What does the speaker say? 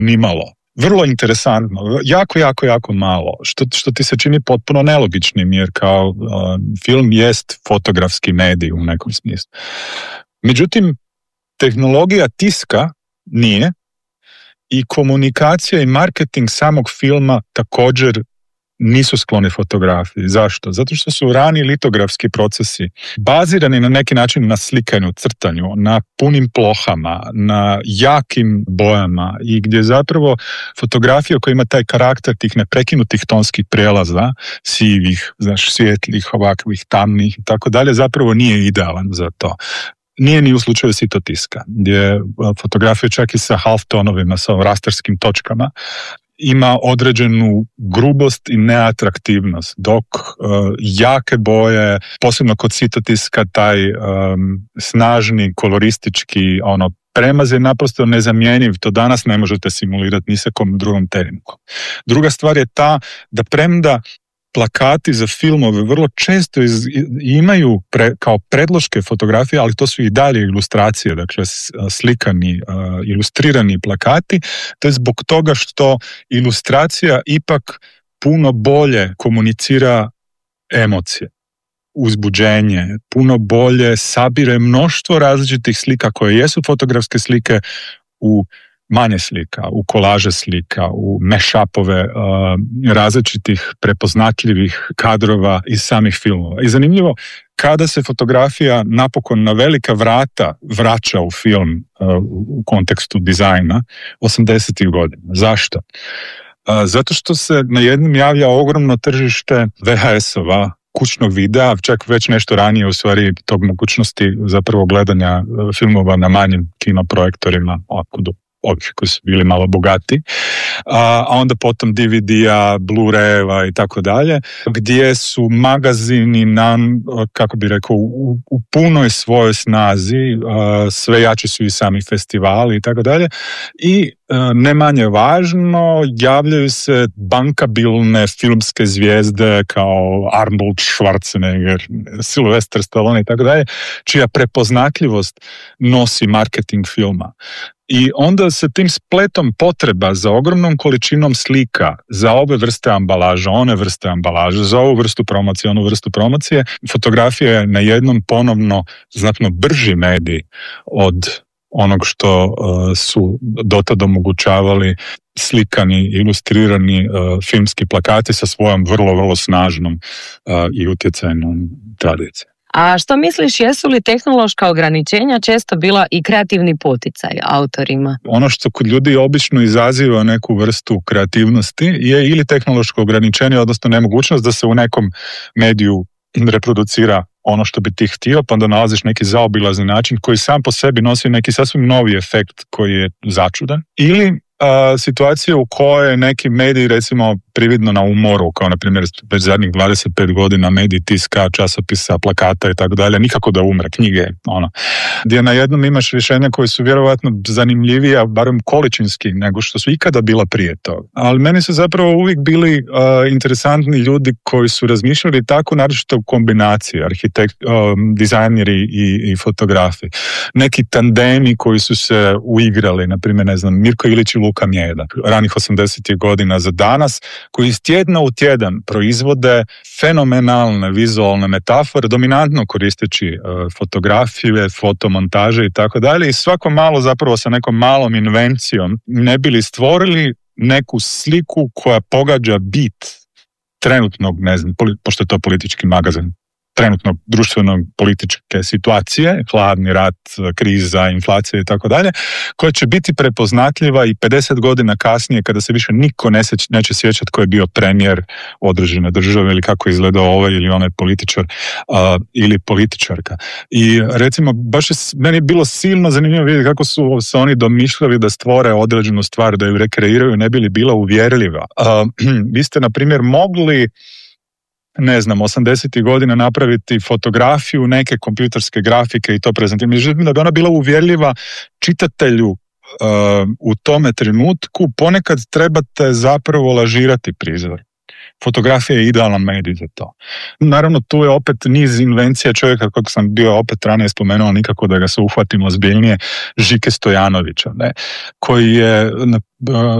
nimalo. Vrlo interesantno, jako malo, što ti se čini potpuno nelogičnim, jer kao film jest fotografski medij u nekom smislu. Međutim, tehnologija tiska nije i komunikacija i marketing samog filma također nisu skloni fotografiji. Zašto? Zato što su rani litografski procesi bazirani na neki način na slikanju, crtanju, na punim plohama, na jakim bojama i gdje zapravo fotografija koja ima taj karakter tih neprekinutih tonskih prijelaza, sivih, svjetlih, ovakvih, tamnih i tako dalje, zapravo nije idealan za to. Nije ni u slučaju sitotiska, gdje fotografija čak i sa halftonovima, sa rastarskim točkama, ima određenu grubost i neatraktivnost, dok jake boje, posebno kod sitotiska, taj snažni, koloristički premaz je naprosto nezamjenjiv, to danas ne možete simulirati ni sa kom drugom tehnikom. Druga stvar je ta da premda plakati za filmove vrlo često imaju kao predloške fotografije, ali to su i dalje ilustracije, dakle slikani, ilustrirani plakati, to je zbog toga što ilustracija ipak puno bolje komunicira emocije, uzbuđenje, puno bolje sabire mnoštvo različitih slika koje jesu fotografske slike u manje slika, u kolaže slika, u mashupove različitih prepoznatljivih kadrova iz samih filmova. I zanimljivo, kada se fotografija napokon na velika vrata vraća u film u kontekstu dizajna 80-ih godina. Zašto? Zato što se na jednom javlja ogromno tržište VHS-ova, kućnog videa, čak već nešto ranije u stvari tog mogućnosti zapravo gledanja filmova na manjim kinoprojektorima, ovih koji su bili malo bogati, a onda potom DVD-a, Blu-rayeva i tako dalje, gdje su magazini kako bi rekao, u punoj svojoj snazi, sve jači su i sami festivali i tako dalje, i ne manje važno, javljaju se bankabilne filmske zvijezde kao Arnold Schwarzenegger, Sylvester Stallone i tako dalje, čija prepoznatljivost nosi marketing filma. I onda se tim spletom potreba za ogromnom količinom slika, za ove vrste ambalaža, one vrste ambalaža, za ovu vrstu promocije, onu vrstu promocije, fotografija je na jednom ponovno znatno brži medij od onog što su dotad omogućavali slikani, ilustrirani filmski plakati sa svojom vrlo snažnom i utjecajnom tradicijom. A što misliš, jesu li tehnološka ograničenja često bila i kreativni poticaj autorima? Ono što kod ljudi obično izaziva neku vrstu kreativnosti je ili tehnološko ograničenje, odnosno nemogućnost da se u nekom mediju reproducira ono što bi ti htio, pa onda nalaziš neki zaobilazni način koji sam po sebi nosi neki sasvim novi efekt koji je začudan. Ili situacije u kojoj neki mediji, recimo prividno na umoru, kao na primjer već zadnjih 25 godina mediji tiska, časopisa, plakata i tako dalje, nikako da umre, knjige, gdje na jednom imaš rješenja koje su vjerojatno zanimljivija, barem količinski, nego što su ikada bila prije toga. Ali meni su zapravo uvijek bili interesantni ljudi koji su razmišljali tako, naročito u kombinaciji, dizajneri i fotografi. Neki tandemi koji su se uigrali, na primjer, Mirko Ilić i Luka Mjeda, ranih 80-ih godina za danas, koji iz tjedna u tjedan proizvode fenomenalne vizualne metafore, dominantno koristeći fotografije, fotomontaže i tako dalje, i svako malo zapravo sa nekom malom invencijom ne bili stvorili neku sliku koja pogađa bit trenutnog, pošto je to politički magazin, trenutno društveno-političke situacije, hladni rat, kriza, inflacija i tako dalje, koja će biti prepoznatljiva i 50 godina kasnije kada se više niko neće sjećati ko je bio premijer određene države ili kako je izgledao ovaj ili onaj političar ili političarka. I recimo, meni je bilo silno zanimljivo vidjeti kako su se oni domišljali da stvore određenu stvar, da ju rekreiraju, ne bi li bila uvjerljiva. Vi ste, na primjer, mogli 80. godina napraviti fotografiju neke kompjuterske grafike i to prezentirati. Međutim, da bi ona bila uvjerljiva čitatelju u tome trenutku, ponekad trebate zapravo lažirati prizor. fotografija je idealan medij za to. Naravno, tu je opet niz invencija čovjeka, kako sam bio opet ranije spomenuo, nikako da ga se uhvatimo ozbiljnije, Žike Stojanovića, ne, koji je